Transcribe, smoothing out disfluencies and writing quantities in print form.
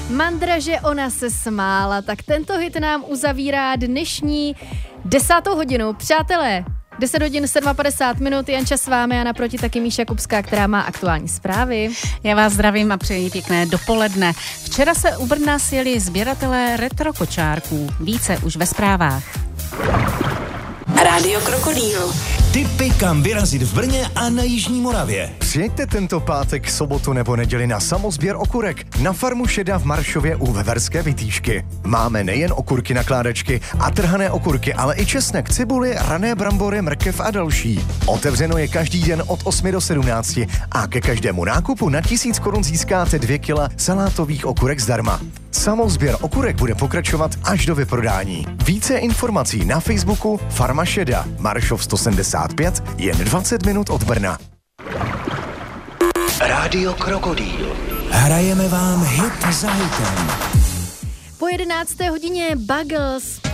Mandraže ona se smála, tak tento hit nám uzavírá dnešní 10. hodinu. Přátelé, 10 hodin 57 minut, Janča s vámi a naproti taky Míša Kupská, která má aktuální zprávy. Já vás zdravím a přeji pěkné dopoledne. Včera se u Brna sjeli sběratelé retro kočárků. Více už ve zprávách. Rádio Krokodýl. Tipy, kam vyrazit v Brně a na Jižní Moravě. Přijeďte tento pátek, sobotu nebo neděli na samosběr okurek na farmu Šeda v Maršově u Veverské Vytýšky. Máme nejen okurky na kládačky a trhané okurky, ale i česnek, cibuli, rané brambory, mrkev a další. Otevřeno je každý den od 8 do 17 a ke každému nákupu na 1000 korun získáte 2 kila salátových okurek zdarma. Samosběr okurek bude pokračovat až do vyprodání. Více informací na Facebooku Farma Šeda, Maršov 175, jen 20 minut od Brna. Rádio Krokodýl. Hrajeme vám hit za hitem. Po 11. hodině Buggles.